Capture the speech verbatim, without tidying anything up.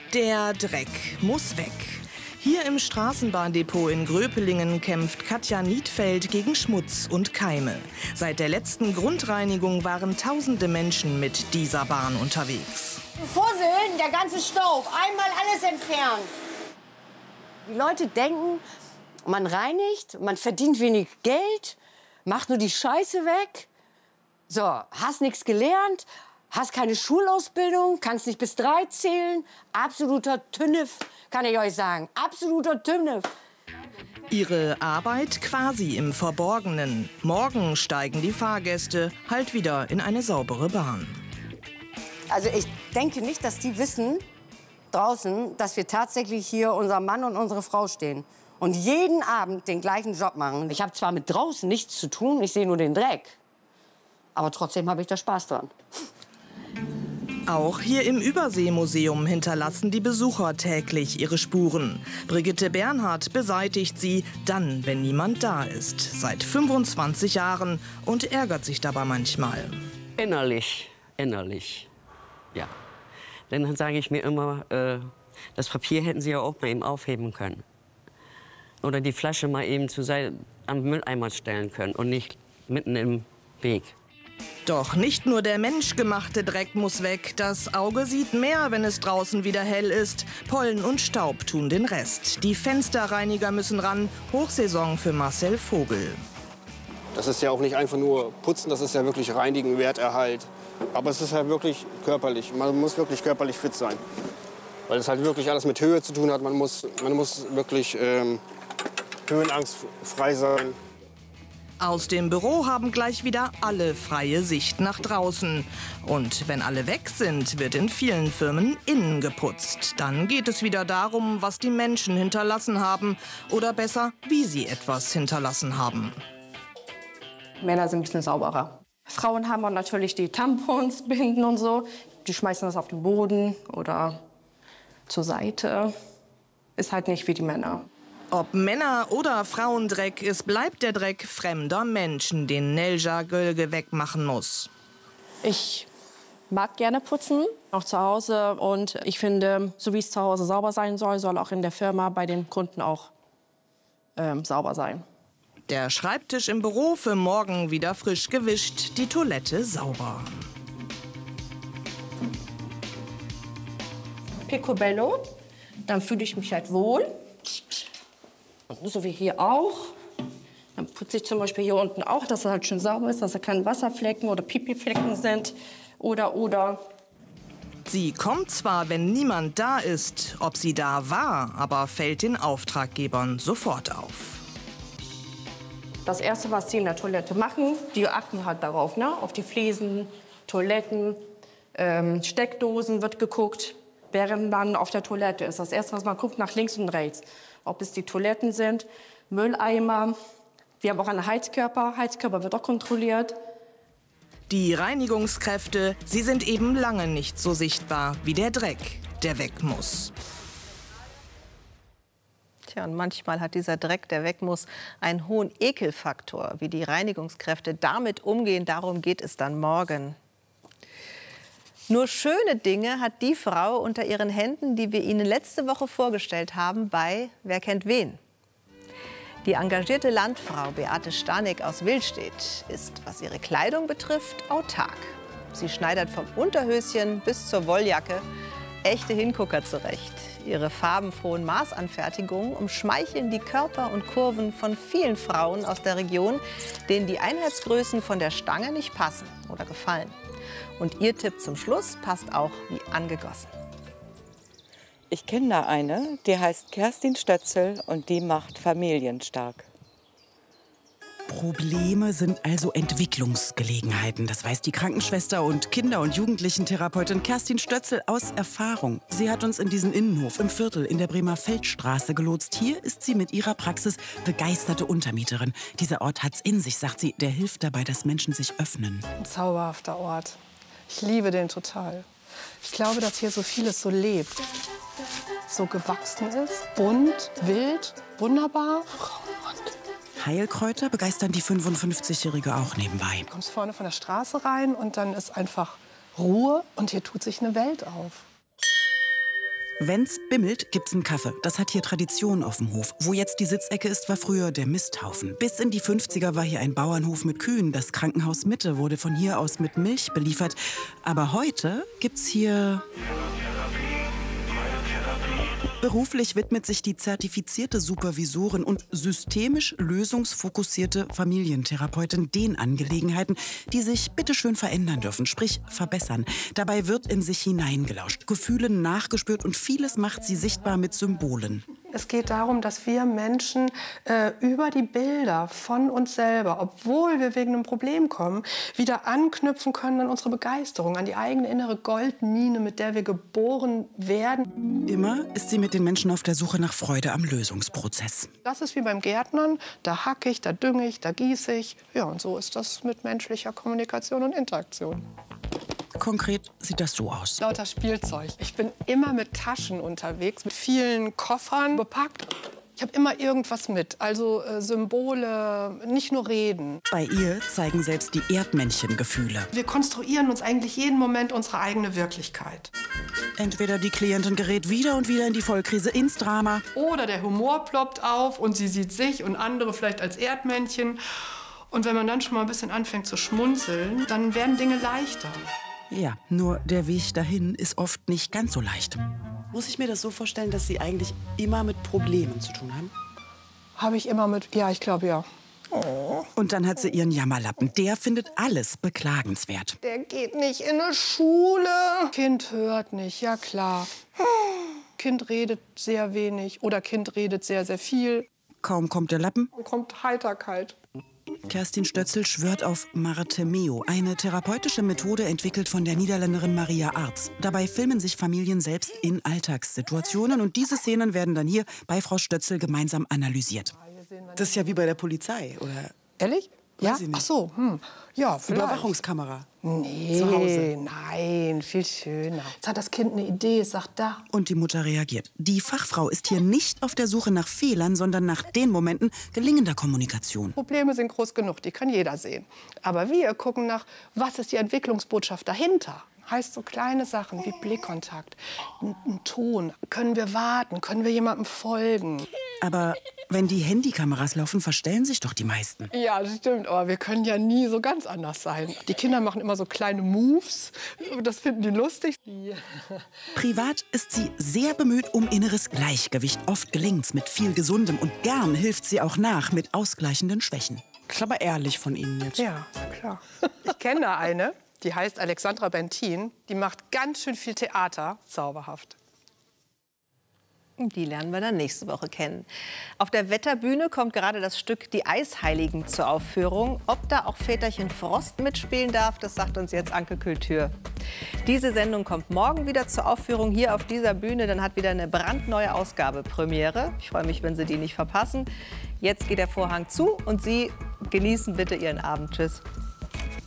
Der Dreck muss weg. Hier im Straßenbahndepot in Gröpelingen kämpft Katja Niedfeld gegen Schmutz und Keime. Seit der letzten Grundreinigung waren tausende Menschen mit dieser Bahn unterwegs. Fusseln, der ganze Staub, einmal alles entfernen. Die Leute denken, man reinigt, man verdient wenig Geld, macht nur die Scheiße weg. So, hast nichts gelernt, hast keine Schulausbildung, kannst nicht bis drei zählen. Absoluter Tünnef, kann ich euch sagen. Absoluter Tünnef. Ihre Arbeit quasi im Verborgenen. Morgen steigen die Fahrgäste halt wieder in eine saubere Bahn. Also ich denke nicht, dass die wissen draußen, dass wir tatsächlich hier unser Mann und unsere Frau stehen. Und jeden Abend den gleichen Job machen. Ich habe zwar mit draußen nichts zu tun, ich sehe nur den Dreck. Aber trotzdem habe ich da Spaß dran. Auch hier im Überseemuseum hinterlassen die Besucher täglich ihre Spuren. Brigitte Bernhard beseitigt sie dann, wenn niemand da ist. Seit fünfundzwanzig Jahren und ärgert sich dabei manchmal. Innerlich, innerlich, ja. Denn dann sage ich mir immer, äh, das Papier hätten Sie ja auch mal eben aufheben können. Oder die Flasche mal eben zu am Mülleimer stellen können und nicht mitten im Weg. Doch nicht nur der menschgemachte Dreck muss weg. Das Auge sieht mehr, wenn es draußen wieder hell ist. Pollen und Staub tun den Rest. Die Fensterreiniger müssen ran. Hochsaison für Marcel Vogel. Das ist ja auch nicht einfach nur putzen, das ist ja wirklich reinigen, Werterhalt. Aber es ist halt wirklich körperlich. Man muss wirklich körperlich fit sein. Weil es halt wirklich alles mit Höhe zu tun hat. Man muss, man muss wirklich ähm, höhenangstfrei sein. Aus dem Büro haben gleich wieder alle freie Sicht nach draußen. Und wenn alle weg sind, wird in vielen Firmen innen geputzt. Dann geht es wieder darum, was die Menschen hinterlassen haben. Oder besser, wie sie etwas hinterlassen haben. Männer sind ein bisschen sauberer. Frauen haben auch natürlich die Tampons, Binden und so. Die schmeißen das auf den Boden oder zur Seite. Ist halt nicht wie die Männer. Ob Männer- oder Frauendreck, es bleibt der Dreck fremder Menschen, den Nelja Gölge wegmachen muss. Ich mag gerne putzen, auch zu Hause. Und ich finde, so wie es zu Hause sauber sein soll, soll auch in der Firma bei den Kunden auch ähm, sauber sein. Der Schreibtisch im Büro für morgen wieder frisch gewischt, die Toilette sauber. Picobello, dann fühle ich mich halt wohl. So wie hier auch. Dann putze ich zum Beispiel hier unten auch, dass er halt schön sauber ist, dass da keine Wasserflecken oder Pipi-Flecken sind. Oder, oder. Sie kommt zwar, wenn niemand da ist, ob sie da war, aber fällt den Auftraggebern sofort auf. Das Erste, was sie in der Toilette machen, die achten halt darauf, ne? Auf die Fliesen, Toiletten, ähm, Steckdosen wird geguckt, während man auf der Toilette ist. Das Erste, was man guckt, nach links und rechts. Ob es die Toiletten sind, Mülleimer. Wir haben auch einen Heizkörper. Heizkörper wird auch kontrolliert. Die Reinigungskräfte, sie sind eben lange nicht so sichtbar wie der Dreck, der weg muss. Tja, und manchmal hat dieser Dreck, der weg muss, einen hohen Ekelfaktor. Wie die Reinigungskräfte damit umgehen, darum geht es dann morgen. Nur schöne Dinge hat die Frau unter ihren Händen, die wir Ihnen letzte Woche vorgestellt haben bei Wer kennt wen? Die engagierte Landfrau Beate Stanek aus Willstedt ist, was ihre Kleidung betrifft, autark. Sie schneidert vom Unterhöschen bis zur Wolljacke echte Hingucker zurecht. Ihre farbenfrohen Maßanfertigungen umschmeicheln die Körper und Kurven von vielen Frauen aus der Region, denen die Einheitsgrößen von der Stange nicht passen oder gefallen. Und ihr Tipp zum Schluss passt auch wie angegossen. Ich kenne da eine, die heißt Kerstin Stötzel und die macht familienstark. Probleme sind also Entwicklungsgelegenheiten. Das weiß die Krankenschwester und Kinder- und Jugendlichentherapeutin Kerstin Stötzel aus Erfahrung. Sie hat uns in diesen Innenhof im Viertel in der Bremer Feldstraße gelotst. Hier ist sie mit ihrer Praxis begeisterte Untermieterin. Dieser Ort hat's in sich, sagt sie. Der hilft dabei, dass Menschen sich öffnen. Ein zauberhafter Ort. Ich liebe den total. Ich glaube, dass hier so vieles so lebt. So gewachsen ist, bunt, wild, wunderbar. Heilkräuter begeistern die fünfundfünfzigjährige auch nebenbei. Du kommst vorne von der Straße rein und dann ist einfach Ruhe und hier tut sich eine Welt auf. Wenn's bimmelt, gibt's einen Kaffee. Das hat hier Tradition auf dem Hof. Wo jetzt die Sitzecke ist, war früher der Misthaufen. Bis in die fünfziger war hier ein Bauernhof mit Kühen. Das Krankenhaus Mitte wurde von hier aus mit Milch beliefert. Aber heute gibt's hier... Beruflich widmet sich die zertifizierte Supervisorin und systemisch lösungsfokussierte Familientherapeutin den Angelegenheiten, die sich bitteschön verändern dürfen, sprich verbessern. Dabei wird in sich hineingelauscht, Gefühlen nachgespürt und vieles macht sie sichtbar mit Symbolen. Es geht darum, dass wir Menschen äh, über die Bilder von uns selber, obwohl wir wegen einem Problem kommen, wieder anknüpfen können an unsere Begeisterung, an die eigene innere Goldmine, mit der wir geboren werden. Immer ist sie mit den Menschen auf der Suche nach Freude am Lösungsprozess. Das ist wie beim Gärtnern. Da hacke ich, da dünge ich, da gieße ich. Ja, und so ist das mit menschlicher Kommunikation und Interaktion. Konkret sieht das so aus. Lauter Spielzeug. Ich bin immer mit Taschen unterwegs, mit vielen Koffern bepackt. Ich habe immer irgendwas mit, also äh, Symbole, nicht nur reden. Bei ihr zeigen selbst die Erdmännchen Gefühle. Wir konstruieren uns eigentlich jeden Moment unsere eigene Wirklichkeit. Entweder die Klientin gerät wieder und wieder in die Vollkrise, ins Drama. Oder der Humor ploppt auf und sie sieht sich und andere vielleicht als Erdmännchen. Und wenn man dann schon mal ein bisschen anfängt zu schmunzeln, dann werden Dinge leichter. Ja, nur der Weg dahin ist oft nicht ganz so leicht. Muss ich mir das so vorstellen, dass Sie eigentlich immer mit Problemen zu tun haben? Habe ich immer mit, ja, ich glaube ja. Oh. Und dann hat sie ihren Jammerlappen. Der findet alles beklagenswert. Der geht nicht in eine Schule. Kind hört nicht, ja klar. Kind redet sehr wenig oder Kind redet sehr, sehr viel. Kaum kommt der Lappen, Dann kommt Heiterkeit. Kerstin Stötzl schwört auf Martemeo, eine therapeutische Methode entwickelt von der Niederländerin Maria Arz. Dabei filmen sich Familien selbst in Alltagssituationen und diese Szenen werden dann hier bei Frau Stötzl gemeinsam analysiert. Das ist ja wie bei der Polizei, oder? Ehrlich? Ja? Weiß ich nicht. Ach so, hm. Ja, vielleicht. Überwachungskamera. Nee, Zu Hause. nein, viel schöner. Jetzt hat das Kind eine Idee, es sagt da. Und die Mutter reagiert. Die Fachfrau ist hier nicht auf der Suche nach Fehlern, sondern nach den Momenten gelingender Kommunikation. Probleme sind groß genug, die kann jeder sehen. Aber wir gucken nach, was ist die Entwicklungsbotschaft dahinter? Heißt so kleine Sachen wie Blickkontakt, ein, ein Ton. Können wir warten? Können wir jemandem folgen? Aber wenn die Handykameras laufen, verstellen sich doch die meisten. Ja, das stimmt. Aber wir können ja nie so ganz anders sein. Die Kinder machen immer so kleine Moves. Das finden die lustig. Privat ist sie sehr bemüht um inneres Gleichgewicht. Oft gelingt's mit viel Gesundem und gern hilft sie auch nach mit ausgleichenden Schwächen. Das ist aber ehrlich von Ihnen jetzt. Ja, klar. Ich kenne da eine, die heißt Alexandra Bentin. Die macht ganz schön viel Theater. Zauberhaft. Die lernen wir dann nächste Woche kennen. Auf der Wetterbühne kommt gerade das Stück Die Eisheiligen zur Aufführung. Ob da auch Väterchen Frost mitspielen darf, das sagt uns jetzt Anke Kultur. Diese Sendung kommt morgen wieder zur Aufführung hier auf dieser Bühne. Dann hat wieder eine brandneue Ausgabe Premiere. Ich freue mich, wenn Sie die nicht verpassen. Jetzt geht der Vorhang zu und Sie genießen bitte Ihren Abend. Tschüss.